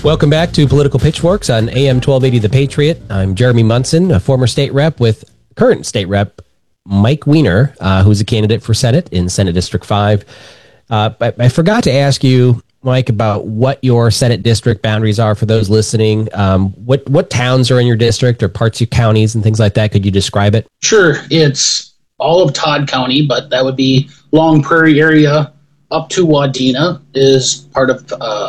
Welcome back to Political Pitchforks on AM 1280 The Patriot. I'm Jeremy Munson, a former state rep with current state rep Mike Weiner, who's a candidate for Senate in Senate District 5. I forgot to ask you, Mike, about what your Senate district boundaries are for those listening. What towns are in your district or parts of counties and things like that? Could you describe it? Sure. It's all of Todd County, but that would be Long Prairie area up to Wadena is part of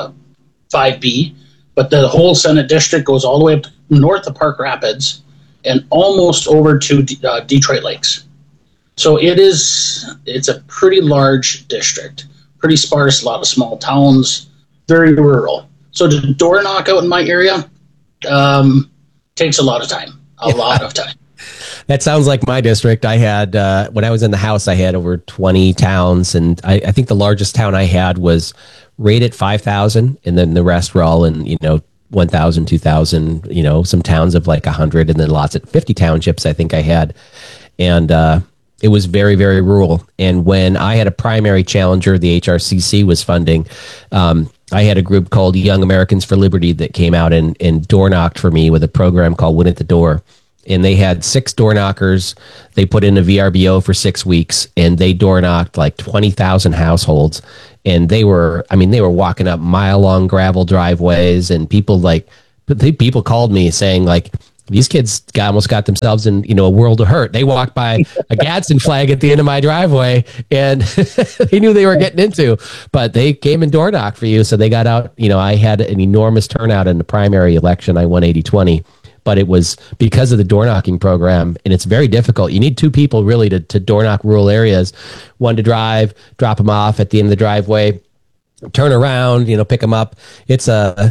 5B. But the whole Senate district goes all the way up north of Park Rapids and almost over to Detroit Lakes. So it's a pretty large district, pretty sparse, a lot of small towns, very rural. So to door knock out in my area takes a lot of time, a lot of time. That sounds like my district. I had, when I was in the House, I had over 20 towns, and I think the largest town I had was rated 5,000, and then the rest were all in, 1,000, 2,000, some towns of like 100, and then lots of 50 townships I think I had. And it was very, very rural. And when I had a primary challenger, the HRCC was funding, I had a group called Young Americans for Liberty that came out and door knocked for me with a program called Win at the Door. And they had 6 door knockers. They put in a VRBO for 6 weeks, and they door knocked like 20,000 households. And they were walking up mile-long gravel driveways, and people called me saying, like, these kids almost got themselves in, a world of hurt. They walked by a Gadsden flag at the end of my driveway, and they knew they were getting into, but they came and door knocked for you. So they got out. I had an enormous turnout in the primary election. I won 80-20. But it was because of the door knocking program, and it's very difficult. You need 2 people really to door knock rural areas. One to drive, drop them off at the end of the driveway, turn around, pick them up. It's a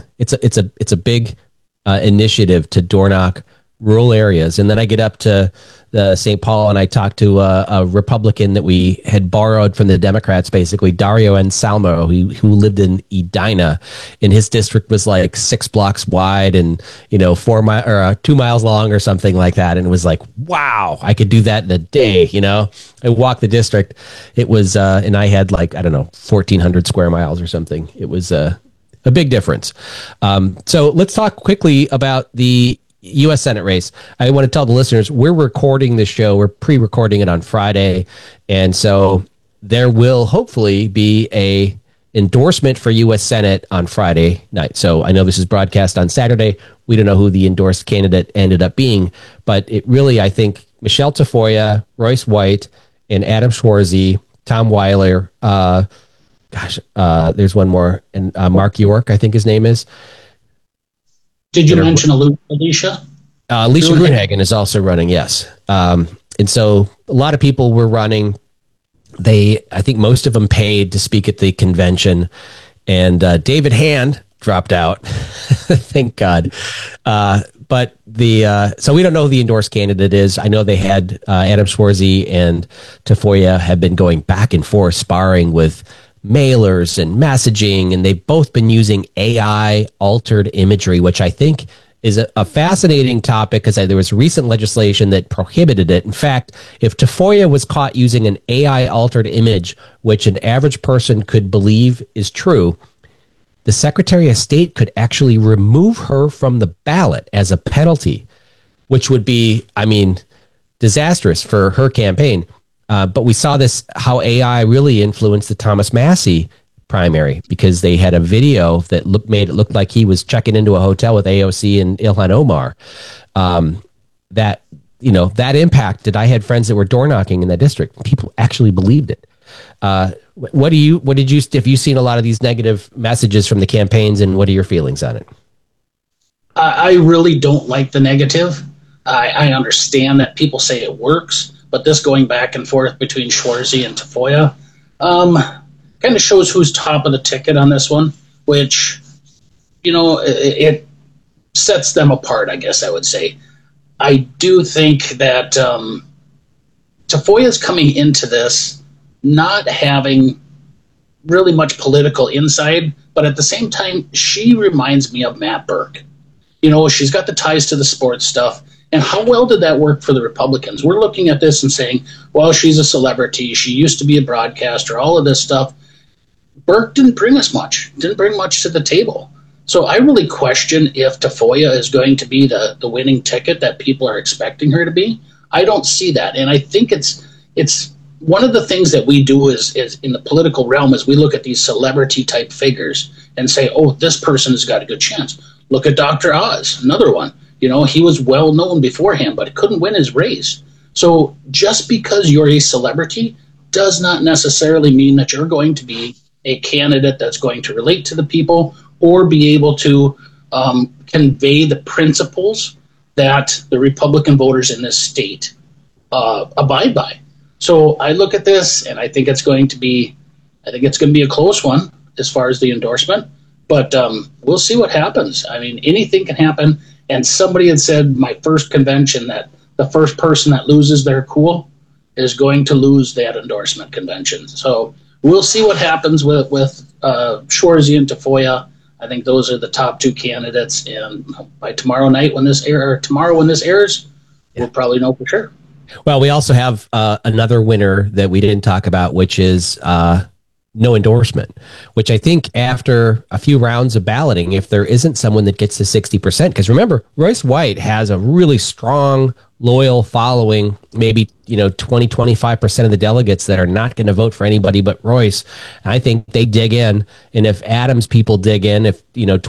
big initiative to door knock rural areas. And then I get up to St. Paul, and I talked to a Republican that we had borrowed from the Democrats, basically, Dario Anselmo, who lived in Edina, and his district was like 6 blocks wide and 2 miles long or something like that. And it was like, wow, I could do that in a day. I walked the district. It was, and I had 1,400 square miles or something. It was a big difference. So let's talk quickly about the U.S. Senate race. I want to tell the listeners, we're recording this show. We're pre-recording it on Friday. And so there will hopefully be a endorsement for U.S. Senate on Friday night. So I know this is broadcast on Saturday. We don't know who the endorsed candidate ended up being, but it really, I think, Michelle Tafoya, Royce White, and Adam Schwarzy, Tom Weiler, there's one more, and Mark York, I think his name is. Did you mention Alicia? Alicia Gruenhagen is also running, yes. And so a lot of people were running. I think most of them paid to speak at the convention. And David Hand dropped out. Thank God. But so we don't know who the endorsed candidate is. I know they had Adam Schwarzy and Tafoya have been going back and forth sparring with mailers and messaging, and they've both been using AI altered imagery, which I think is a fascinating topic because there was recent legislation that prohibited it. In fact, if Tafoya was caught using an AI altered image, which an average person could believe is true, the Secretary of State could actually remove her from the ballot as a penalty, which would be, disastrous for her campaign. But we saw how AI really influenced the Thomas Massie primary, because they had a video that made it look like he was checking into a hotel with AOC and Ilhan Omar. That impacted. I had friends that were door knocking in that district. People actually believed it. Have you seen a lot of these negative messages from the campaigns, and what are your feelings on it? I really don't like the negative. I understand that people say it works, but this going back and forth between Schwarzy and Tafoya kind of shows who's top of the ticket on this one, which, it sets them apart, I guess I would say. I do think that Tafoya's coming into this not having really much political insight, but at the same time, she reminds me of Matt Birk. She's got the ties to the sports stuff. And how well did that work for the Republicans? We're looking at this and saying, well, she's a celebrity. She used to be a broadcaster, all of this stuff. Birk didn't bring us much, didn't bring much to the table. So I really question if Tafoya is going to be the winning ticket that people are expecting her to be. I don't see that, and I think it's one of the things that we do is in the political realm is we look at these celebrity type figures and say, oh, this person has got a good chance. Look at Dr. Oz, another one. You know, he was well known beforehand, but couldn't win his race. So just because you're a celebrity does not necessarily mean that you're going to be a candidate that's going to relate to the people or be able to convey the principles that the Republican voters in this state abide by. So I look at this and I think it's going to be a close one as far as the endorsement, but we'll see what happens. I mean, anything can happen. And somebody had said my first convention that the first person that loses their cool is going to lose that endorsement convention. So we'll see what happens with Schwarzy and Tafoya. I think those are the top two candidates. And by tomorrow night when this airs, we'll probably know for sure. Well, we also have another winner that we didn't talk about, which is no endorsement, which I think after a few rounds of balloting, if there isn't someone that gets to 60%, because remember, Royce White has a really strong, loyal following, maybe, 20-25% of the delegates that are not going to vote for anybody but Royce. I think they dig in. And if Adams people dig in, if,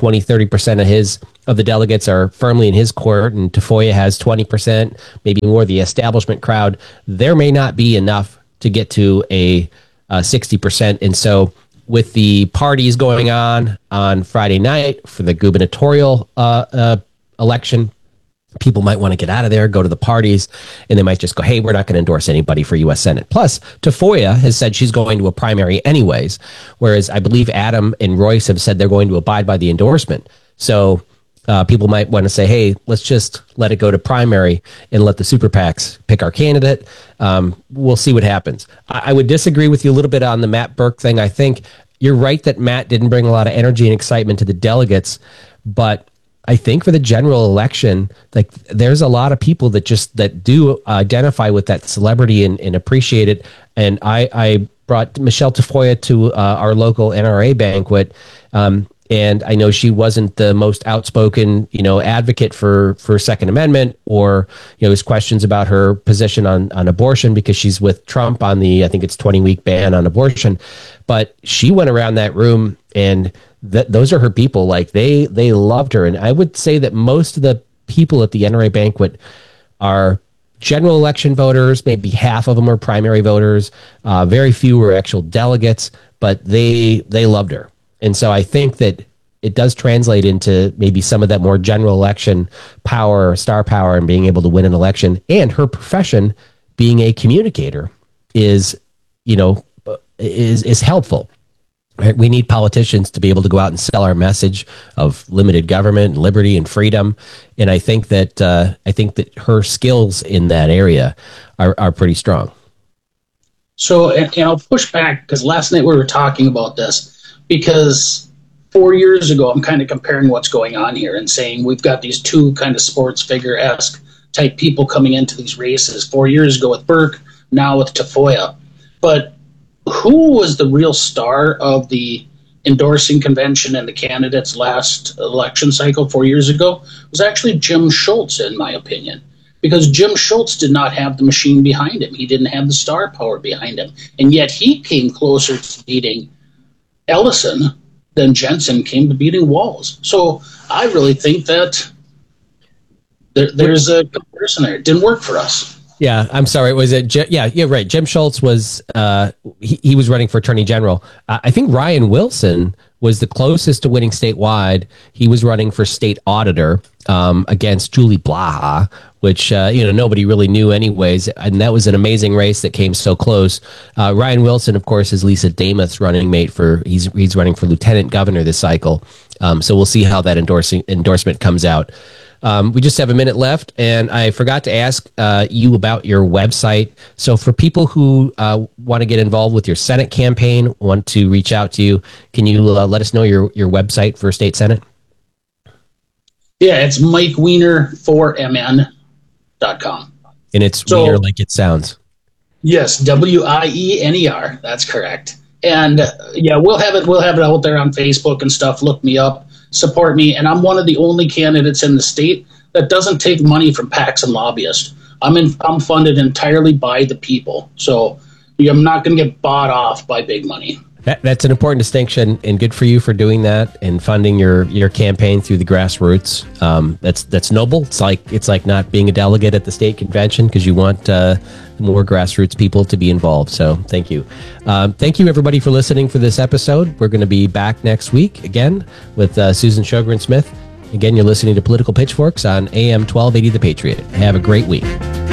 20-30% of the delegates are firmly in his court and Tafoya has 20%, maybe more the establishment crowd, there may not be enough to get to a 60%. And so with the parties going on Friday night for the gubernatorial election, people might want to get out of there, go to the parties, and they might just go, hey, we're not going to endorse anybody for U.S. Senate. Plus, Tafoya has said she's going to a primary anyways, whereas I believe Adam and Royce have said they're going to abide by the endorsement. So people might want to say, hey, let's just let it go to primary and let the super PACs pick our candidate. We'll see what happens. I would disagree with you a little bit on the Matt Birk thing. I think you're right that Matt didn't bring a lot of energy and excitement to the delegates, but I think for the general election, like there's a lot of people that do identify with that celebrity and appreciate it. And I brought Michelle Tafoya to our local NRA banquet. And I know she wasn't the most outspoken, advocate for Second Amendment or, there's questions about her position on abortion because she's with Trump on I think it's 20-week ban on abortion. But she went around that room and those are her people. Like they loved her. And I would say that most of the people at the NRA banquet are general election voters. Maybe half of them are primary voters. Very few were actual delegates, but they loved her. And so I think that it does translate into maybe some of that more general election power or star power and being able to win an election. And her profession, being a communicator, is helpful. Right? We need politicians to be able to go out and sell our message of limited government, liberty, and freedom. And I think that her skills in that area are pretty strong. So, and I'll push back because last night we were talking about this. Because 4 years ago, I'm kind of comparing what's going on here and saying we've got these two kind of sports figure-esque type people coming into these races. 4 years ago with Birk, now with Tafoya. But who was the real star of the endorsing convention and the candidates last election cycle 4 years ago? It was actually Jim Schultz, in my opinion. Because Jim Schultz did not have the machine behind him. He didn't have the star power behind him. And yet he came closer to beating Ellison than Jensen came to beating Walz. So I really think that there's a comparison there. It didn't work for us. Yeah, I'm sorry. Was it? Yeah, right. Jim Schultz was he was running for attorney general. I think Ryan Wilson was the closest to winning statewide. He was running for state auditor against Julie Blaha, which nobody really knew anyways. And that was an amazing race that came so close. Ryan Wilson, of course, is Lisa Damoth's running mate he's running for lieutenant governor this cycle. So we'll see how that endorsement comes out. We just have a minute left, and I forgot to ask you about your website. So for people who want to get involved with your Senate campaign, want to reach out to you, can you let us know your website for state Senate? Yeah, it's MikeWiener4MN.com. And it's Wiener like it sounds. Yes, WIENER. That's correct. And we'll have it out there on Facebook and stuff. Look me up. support me, and I'm one of the only candidates in the state that doesn't take money from PACs and lobbyists. I'm funded entirely by the people, so I'm not going to get bought off by big money. That's an important distinction, and good for you for doing that and funding your campaign through the grassroots. That's noble. It's like not being a delegate at the state convention because you want more grassroots people to be involved. So thank you. Thank you, everybody, for listening for this episode. We're going to be back next week again with Susan Sjogren Smith. Again, you're listening to Political Pitchforks on AM 1280 The Patriot. Have a great week.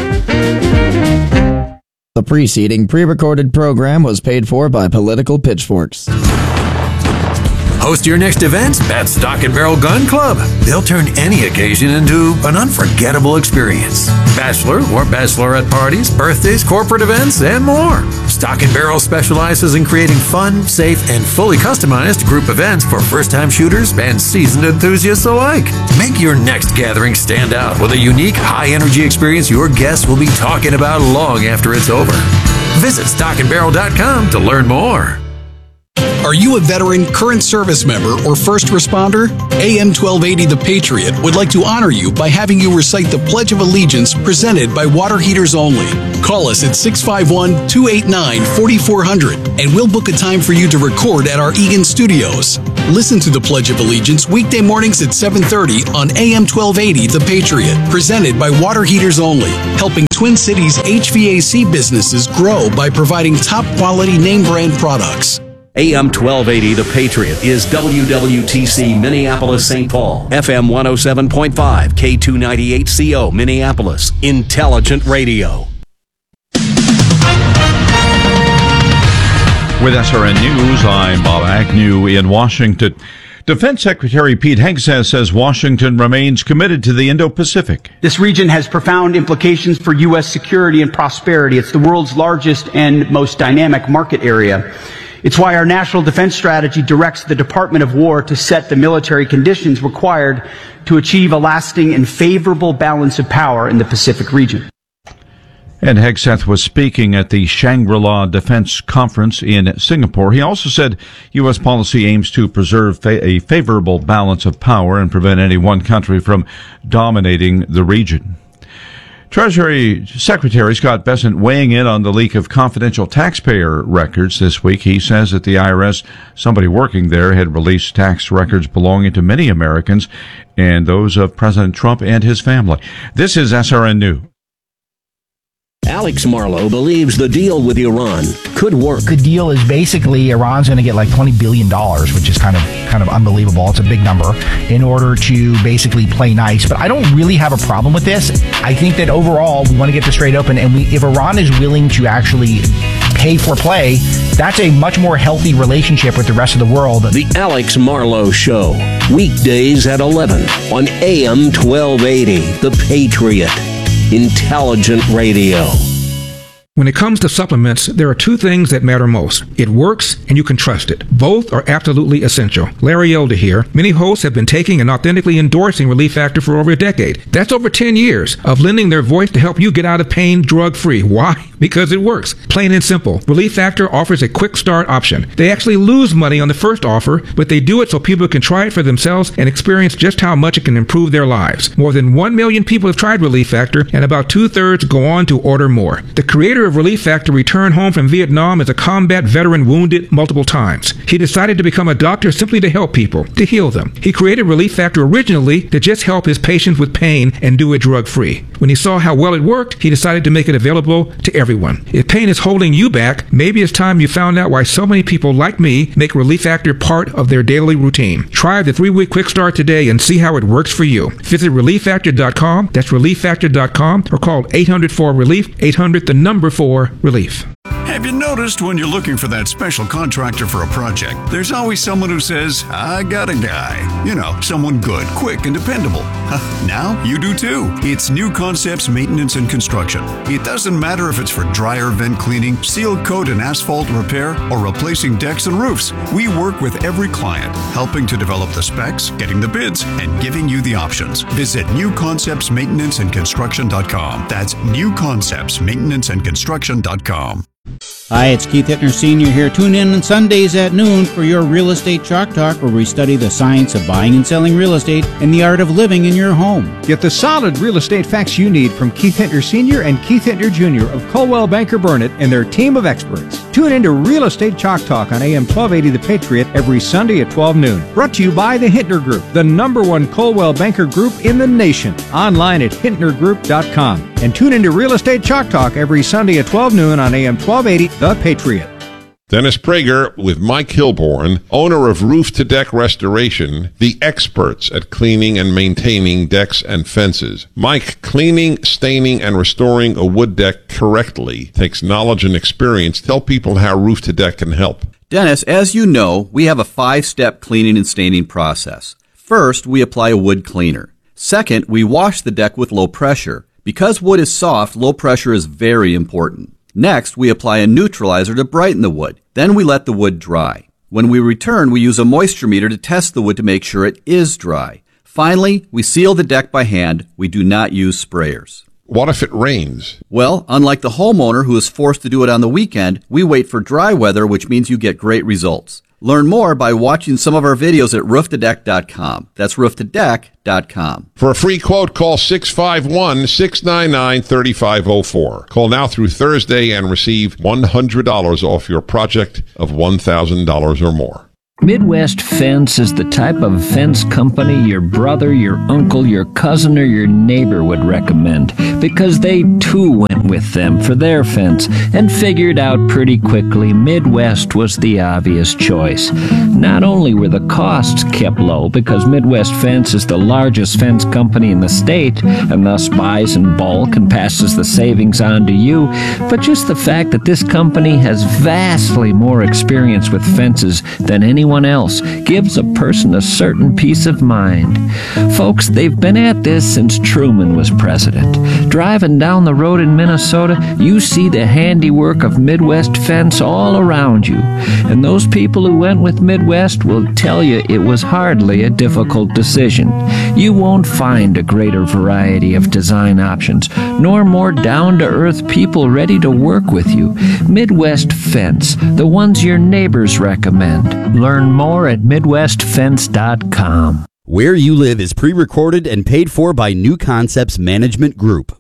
The preceding pre-recorded program was paid for by Political Pitchforks. Host your next event at Stock & Barrel Gun Club. They'll turn any occasion into an unforgettable experience. Bachelor or bachelorette parties, birthdays, corporate events, and more. Stock & Barrel specializes in creating fun, safe, and fully customized group events for first-time shooters and seasoned enthusiasts alike. Make your next gathering stand out with a unique, high-energy experience your guests will be talking about long after it's over. Visit stockandbarrel.com to learn more. Are you a veteran, current service member, or first responder? AM 1280 The Patriot would like to honor you by having you recite the Pledge of Allegiance presented by Water Heaters Only. Call us at 651-289-4400 and we'll book a time for you to record at our Eagan studios. Listen to the Pledge of Allegiance weekday mornings at 7:30 on AM 1280 The Patriot, presented by Water Heaters Only, helping Twin Cities HVAC businesses grow by providing top quality name brand products. AM 1280 The Patriot is WWTC Minneapolis St. Paul, FM 107.5, K298CO Minneapolis, Intelligent Radio. With SRN News, I'm Bob Agnew in Washington. Defense Secretary Pete Hegseth says Washington remains committed to the Indo-Pacific. This region has profound implications for U.S. security and prosperity. It's the world's largest and most dynamic market area. It's why our national defense strategy directs the Department of War to set the military conditions required to achieve a lasting and favorable balance of power in the Pacific region. And Hegseth was speaking at the Shangri-La Defense Conference in Singapore. He also said U.S. policy aims to preserve a favorable balance of power and prevent any one country from dominating the region. Treasury Secretary Scott Bessent weighing in on the leak of confidential taxpayer records this week. He says that the IRS, somebody working there, had released tax records belonging to many Americans and those of President Trump and his family. This is SRN News. Alex Marlow believes the deal with Iran could work. The deal is basically Iran's going to get like $20 billion, which is kind of unbelievable. It's a big number in order to basically play nice. But I don't really have a problem with this. I think that overall we want to get this straight open. And if Iran is willing to actually pay for play, that's a much more healthy relationship with the rest of the world. The Alex Marlow Show, weekdays at 11 on AM 1280, The Patriot. Intelligent Radio. When it comes to supplements, there are two things that matter most. It works and you can trust it. Both are absolutely essential. Larry Elder here. Many hosts have been taking and authentically endorsing Relief Factor for over a decade. That's over 10 years of lending their voice to help you get out of pain drug-free. Why? Because it works. Plain and simple. Relief Factor offers a quick start option. They actually lose money on the first offer, but they do it so people can try it for themselves and experience just how much it can improve their lives. More than 1 million people have tried Relief Factor, and about 2/3 go on to order more. The creator of Relief Factor returned home from Vietnam as a combat veteran wounded multiple times. He decided to become a doctor simply to help people, to heal them. He created Relief Factor originally to just help his patients with pain and do it drug-free. When he saw how well it worked, he decided to make it available to everyone. If pain is holding you back, maybe it's time you found out why so many people like me make Relief Factor part of their daily routine. Try the 3-week quick start today and see how it works for you. Visit ReliefFactor.com, that's ReliefFactor.com, or call 800-4-RELIEF, 800-4-RELIEF. Have you noticed when you're looking for that special contractor for a project, there's always someone who says, I got a guy. You know, someone good, quick, and dependable. Now you do too. It's New Concepts Maintenance and Construction. It doesn't matter if it's for dryer vent cleaning, seal coat and asphalt repair, or replacing decks and roofs. We work with every client, helping to develop the specs, getting the bids, and giving you the options. Visit newconceptsmaintenanceandconstruction.com. That's newconceptsmaintenanceandconstruction.com. Hi, it's Keith Hittner Sr. here. Tune in on Sundays at noon for your Real Estate Chalk Talk, where we study the science of buying and selling real estate and the art of living in your home. Get the solid real estate facts you need from Keith Hittner Sr. and Keith Hittner Jr. of Coldwell Banker Burnett and their team of experts. Tune in to Real Estate Chalk Talk on AM 1280 The Patriot every Sunday at 12 noon. Brought to you by the Hittner Group, the #1 Coldwell Banker Group in the nation. Online at HittnerGroup.com. And tune in to Real Estate Chalk Talk every Sunday at 12 noon on AM 1280 The Patriot. Dennis Prager with Mike Hilborn, owner of Roof to Deck Restoration, the experts at cleaning and maintaining decks and fences. Mike, cleaning, staining, and restoring a wood deck correctly takes knowledge and experience. Tell people how Roof to Deck can help. Dennis, as you know, we have a 5-step cleaning and staining process. First, we apply a wood cleaner. Second, we wash the deck with low pressure. Because wood is soft, low pressure is very important. Next, we apply a neutralizer to brighten the wood. Then we let the wood dry. When we return, we use a moisture meter to test the wood to make sure it is dry. Finally, we seal the deck by hand. We do not use sprayers. What if it rains? Well, unlike the homeowner who is forced to do it on the weekend, we wait for dry weather, which means you get great results. Learn more by watching some of our videos at rooftodeck.com. That's rooftodeck.com. For a free quote, call 651-699-3504. Call now through Thursday and receive $100 off your project of $1,000 or more. Midwest Fence is the type of fence company your brother, your uncle, your cousin, or your neighbor would recommend, because they too went with them for their fence and figured out pretty quickly Midwest was the obvious choice. Not only were the costs kept low, because Midwest Fence is the largest fence company in the state and thus buys in bulk and passes the savings on to you, but just the fact that this company has vastly more experience with fences than anyone else gives a person a certain peace of mind. Folks, they've been at this since Truman was president. Driving down the road in Minnesota, you see the handiwork of Midwest Fence all around you. And those people who went with Midwest will tell you it was hardly a difficult decision. You won't find a greater variety of design options, nor more down-to-earth people ready to work with you. Midwest Fence, the ones your neighbors recommend. Learn more at MidwestFence.com. Where You Live is pre-recorded and paid for by New Concepts Management Group.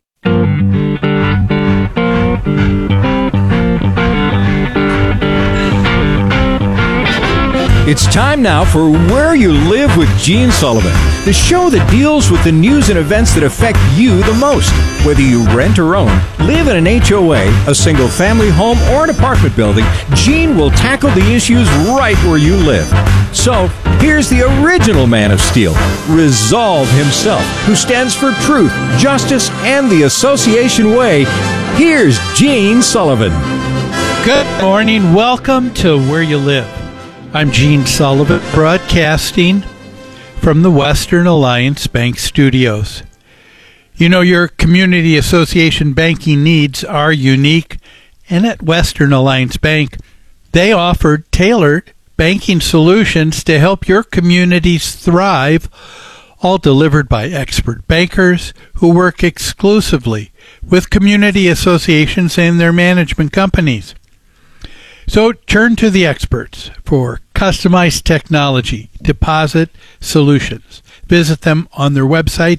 It's time now for Where You Live with Gene Sullivan, the show that deals with the news and events that affect you the most. Whether you rent or own, live in an HOA, a single-family home, or an apartment building, Gene will tackle the issues right where you live. So, here's the original Man of Steel, Resolve himself, who stands for truth, justice, and the Association Way. Here's Gene Sullivan. Good morning. Welcome to Where You Live. I'm Gene Sullivan, broadcasting from the Western Alliance Bank Studios. You know, your community association banking needs are unique, and at Western Alliance Bank, they offer tailored banking solutions to help your communities thrive, all delivered by expert bankers who work exclusively with community associations and their management companies. So turn to the experts for customized technology deposit solutions. Visit them on their website,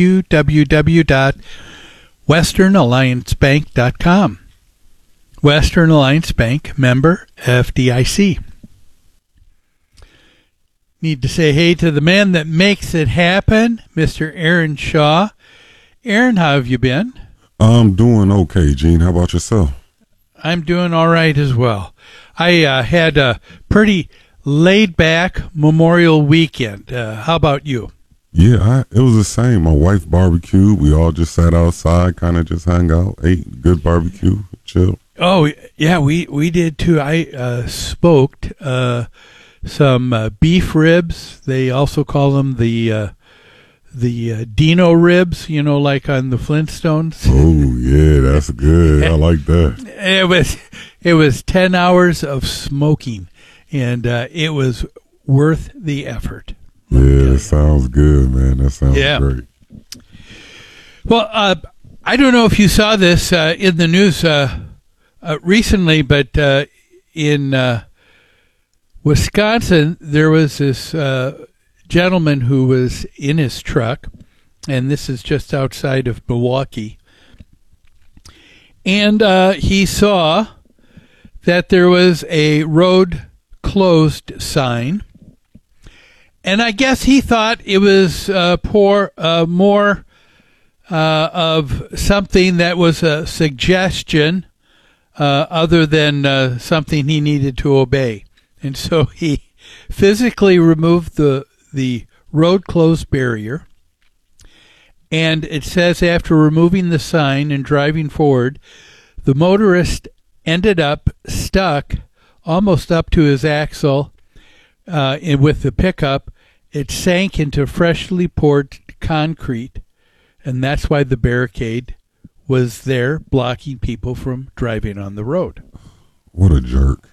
www.westernalliancebank.com. Western Alliance Bank, member FDIC. Need to say hey to the man that makes it happen, Mr. Aaron Shaw. Aaron, how have you been? I'm doing okay, Gene. How about yourself? I'm doing all right as well. I had a pretty laid-back Memorial weekend. How about you? Yeah, it was the same. My wife barbecued. We all just sat outside, kind of just hung out, ate good barbecue, chill. Oh, yeah, we did too. I smoked some beef ribs. They also call them the Dino ribs, you know, like on the Flintstones. Oh, yeah, that's good. I like that. It was 10 hours of smoking, and it was worth the effort. Yeah, that sounds good, man. That sounds great. Well, I don't know if you saw this in the news. recently, but in Wisconsin, there was this gentleman who was in his truck, and this is just outside of Milwaukee, and he saw that there was a road closed sign, and I guess he thought it was more of something that was a suggestion other than something he needed to obey. And so he physically removed the road closed barrier. And it says after removing the sign and driving forward, the motorist ended up stuck almost up to his axle with the pickup. It sank into freshly poured concrete. And that's why the barricade was there, blocking people from driving on the road. What a jerk.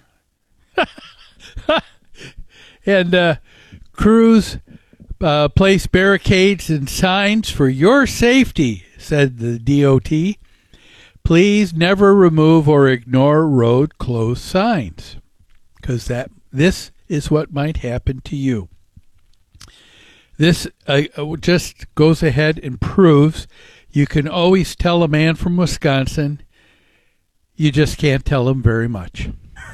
And crews place barricades and signs for your safety, said the DOT. Please never remove or ignore road closed signs, because this is what might happen to you. This just goes ahead and proves you can always tell a man from Wisconsin. You just can't tell him very much.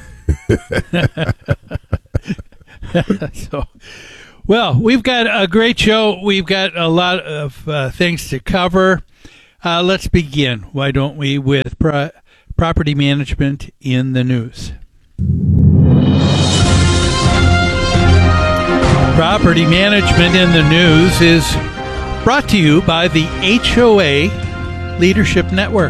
So, well, we've got a great show. We've got a lot of things to cover. Let's begin, why don't we, with property management in the news. Property management in the news is brought to you by the HOA Leadership Network.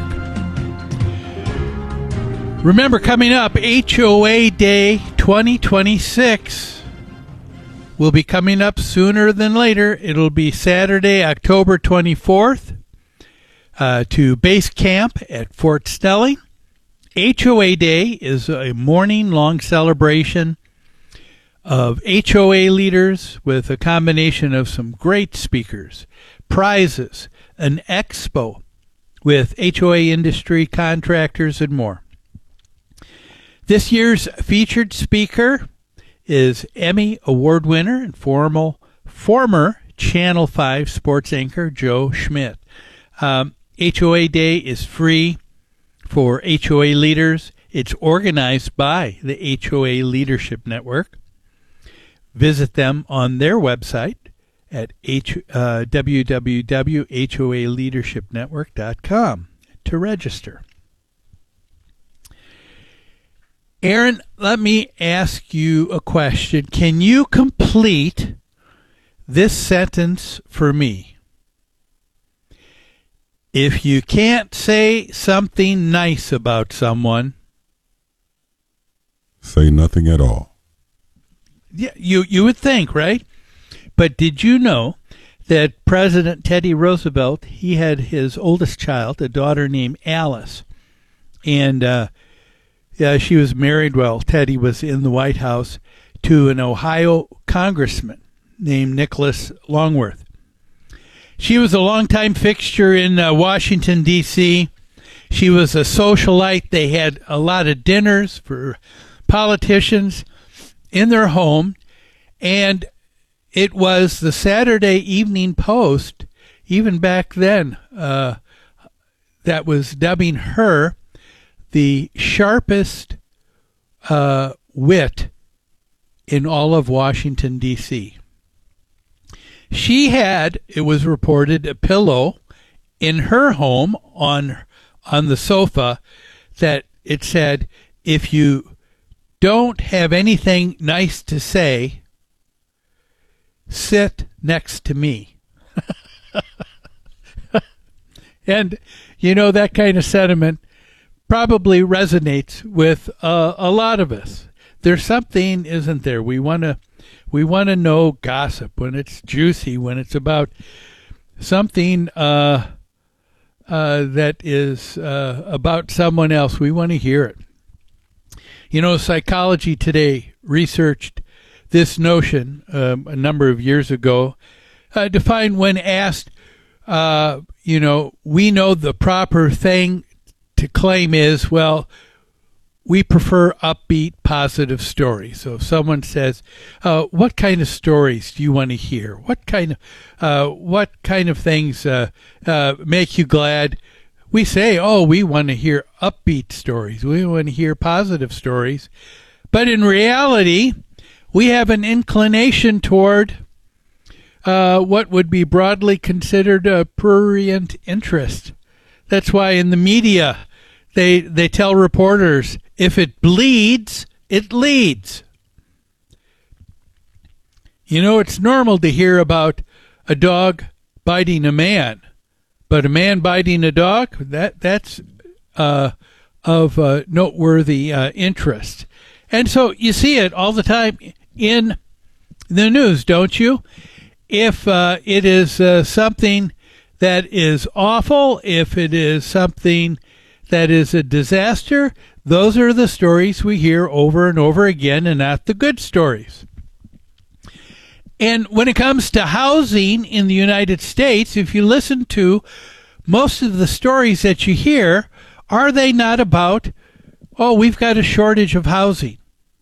Remember, coming up, HOA Day 2026 will be coming up sooner than later. It'll be Saturday, October 24th, to base camp at Fort Snelling. HOA Day is a morning-long celebration of HOA leaders with a combination of some great speakers, prizes, an expo with HOA industry contractors, and more. This year's featured speaker is Emmy Award winner and former Channel 5 sports anchor Joe Schmidt. HOA Day is free for HOA leaders. It's organized by the HOA Leadership Network. Visit them on their website at www.hoaleadershipnetwork.com to register. Aaron, let me ask you a question. Can you complete this sentence for me? If you can't say something nice about someone, say nothing at all. Yeah, you would think, right? But did you know that President Teddy Roosevelt, he had his oldest child, a daughter named Alice, and she was married while Teddy was in the White House to an Ohio congressman named Nicholas Longworth. She was a longtime fixture in Washington, D.C. She was a socialite. They had a lot of dinners for politicians in their home, and it was the Saturday Evening Post, even back then, that was dubbing her the sharpest wit in all of Washington, D.C. She had, it was reported, a pillow in her home on the sofa that it said, if you don't have anything nice to say, sit next to me. And, that kind of sentiment probably resonates with a lot of us. There's something, isn't there? We want to know gossip when it's juicy, when it's about something that is about someone else. We want to hear it. Psychology Today researched this notion a number of years ago, defined when asked, we know the proper thing to claim is, well, we prefer upbeat, positive stories. So if someone says, what kind of stories do you want to hear? What kind of things make you glad? We say, we want to hear upbeat stories. We want to hear positive stories. But in reality, we have an inclination toward what would be broadly considered a prurient interest. That's why in the media, they tell reporters, if it bleeds, it leads. You know, it's normal to hear about a dog biting a man, but a man biting a dog, that's of noteworthy interest. And so you see it all the time in the news, don't you? If it is something that is awful, if it is something that is a disaster, those are the stories we hear over and over again, and not the good stories. And when it comes to housing in the United States, if you listen to most of the stories that you hear, are they not about, we've got a shortage of housing?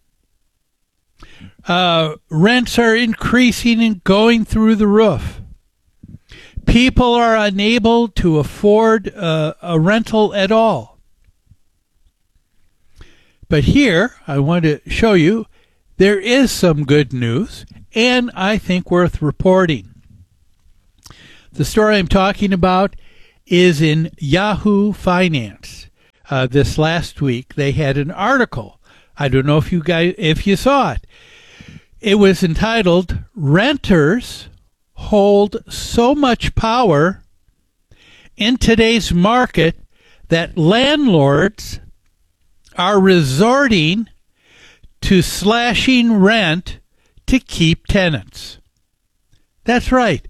Rents are increasing and going through the roof. People are unable to afford a rental at all. But here, I want to show you, there is some good news, and I think worth reporting. The story I'm talking about is in Yahoo Finance. This last week, they had an article. I don't know if you saw it. It was entitled, "Renters Hold So Much Power in Today's Market That Landlords Are Resorting to Slashing Rent to Keep Tenants." That's right.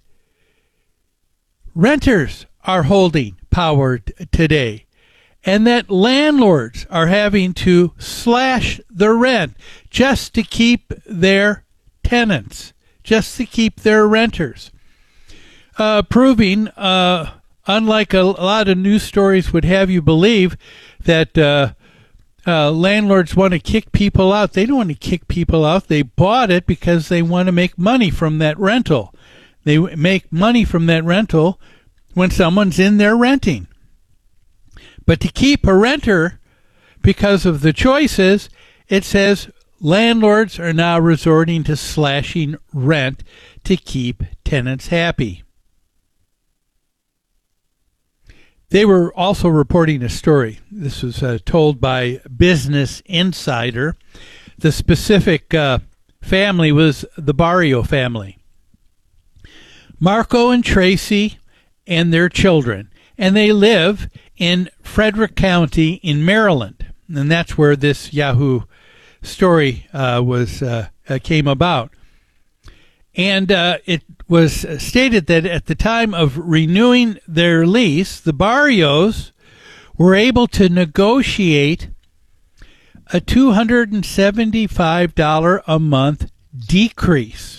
Renters are holding power today, and that landlords are having to slash the rent just to keep their tenants, just to keep their renters. Proving, unlike a lot of news stories would have you believe, that landlords want to kick people out. They don't want to kick people out. They bought it because they want to make money from that rental. They make money from that rental when someone's in there renting. But to keep a renter, because of the choices, it says landlords are now resorting to slashing rent to keep tenants happy. They were also reporting a story. This was told by Business Insider. The specific family was the Barrio family. Marco and Tracy and their children. And they live in Frederick County in Maryland. And that's where this Yahoo story came about. And it was stated that at the time of renewing their lease, the Barrios were able to negotiate a $275 a month decrease.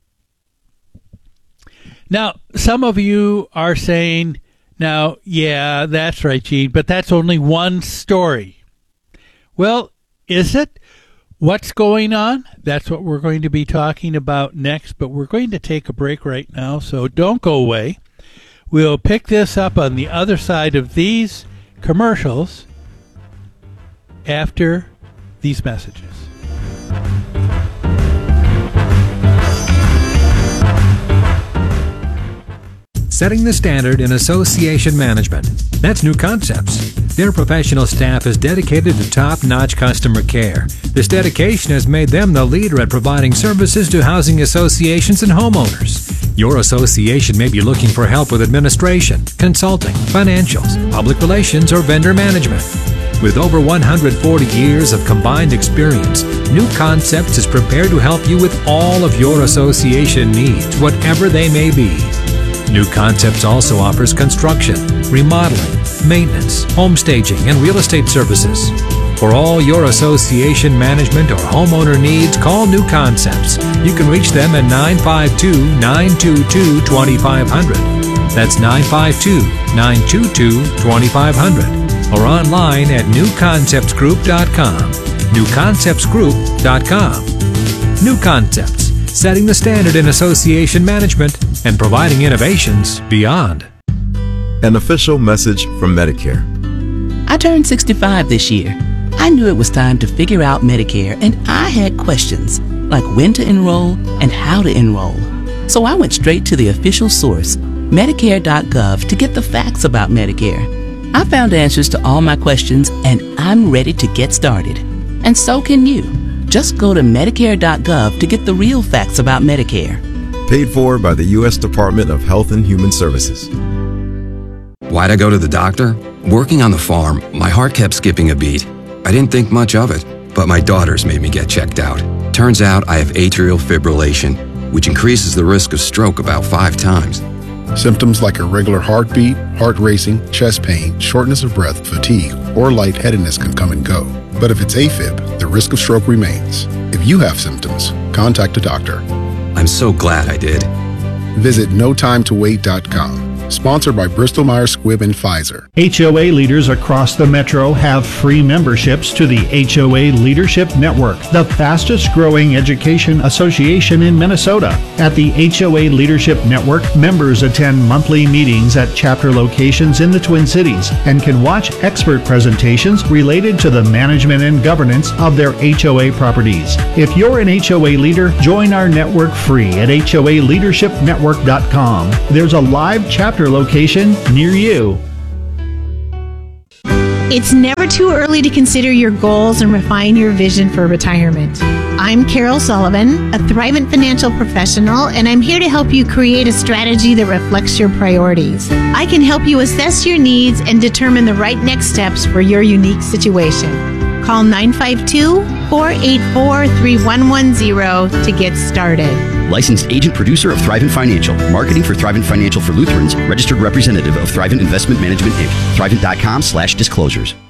Now, some of you are saying, now, yeah, that's right, Gene, but that's only one story. Well, is it? What's going on? That's what we're going to be talking about next, but we're going to take a break right now, so don't go away. We'll pick this up on the other side of these commercials after these messages. Setting the standard in association management. That's New Concepts. Their professional staff is dedicated to top-notch customer care. This dedication has made them the leader at providing services to housing associations and homeowners. Your association may be looking for help with administration, consulting, financials, public relations, or vendor management. With over 140 years of combined experience, New Concepts is prepared to help you with all of your association needs, whatever they may be. New Concepts also offers construction, remodeling, maintenance, home staging, and real estate services. For all your association management or homeowner needs, call New Concepts. You can reach them at 952-922-2500. That's 952-922-2500. or online at newconceptsgroup.com. newconceptsgroup.com. New Concepts, setting the standard in association management and providing innovations beyond. An official message from Medicare. I turned 65 this year. I knew it was time to figure out Medicare, and I had questions, like when to enroll and how to enroll. So I went straight to the official source, Medicare.gov, to get the facts about Medicare. I found answers to all my questions, and I'm ready to get started. And so can you. Just go to Medicare.gov to get the real facts about Medicare. Paid for by the U.S. Department of Health and Human Services. Why'd I go to the doctor? Working on the farm, my heart kept skipping a beat. I didn't think much of it, but my daughters made me get checked out. Turns out I have atrial fibrillation, which increases the risk of stroke about 5 times. Symptoms like irregular heartbeat, heart racing, chest pain, shortness of breath, fatigue, or lightheadedness can come and go. But if it's AFib, the risk of stroke remains. If you have symptoms, contact a doctor. I'm so glad I did. Visit notimetowait.com. Sponsored by Bristol Myers Squibb and Pfizer. HOA leaders across the metro have free memberships to the HOA Leadership Network, the fastest growing education association in Minnesota. At the HOA Leadership Network, members attend monthly meetings at chapter locations in the Twin Cities and can watch expert presentations related to the management and governance of their HOA properties. If you're an HOA leader, join our network free at HOALeadershipNetwork.com. There's a live chapter location near you. It's never too early to consider your goals and refine your vision for retirement. I'm Carol Sullivan, a Thrivent financial professional, and I'm here to help you create a strategy that reflects your priorities. I can help you assess your needs and determine the right next steps for your unique situation. Call 952-484-3110 to get started. Licensed agent producer of Thrivent Financial. Marketing for Thrivent Financial for Lutherans. Registered representative of Thrivent Investment Management, Inc. Thrivent.com/disclosures.